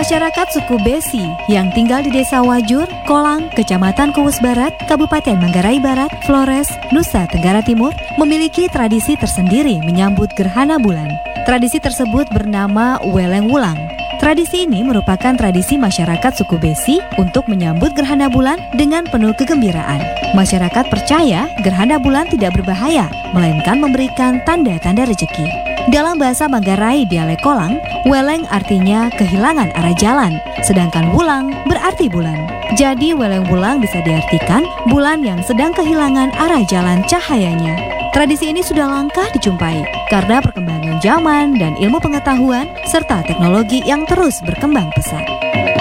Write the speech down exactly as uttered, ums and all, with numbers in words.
Masyarakat suku Besi yang tinggal di Desa Wajur, Kolang, Kecamatan Kuwus Barat, Kabupaten Manggarai Barat, Flores, Nusa Tenggara Timur memiliki tradisi tersendiri menyambut gerhana bulan. Tradisi tersebut bernama Weleng Wulang. Tradisi ini merupakan tradisi masyarakat suku Besi untuk menyambut gerhana bulan dengan penuh kegembiraan. Masyarakat percaya gerhana bulan tidak berbahaya, melainkan memberikan tanda-tanda rezeki. Dalam bahasa Manggarai dialek Kolang, weleng artinya kehilangan arah jalan, sedangkan wulang berarti bulan. Jadi weleng wulang bisa diartikan bulan yang sedang kehilangan arah jalan cahayanya. Tradisi ini sudah langka dijumpai karena perkembangan zaman dan ilmu pengetahuan serta teknologi yang terus berkembang pesat.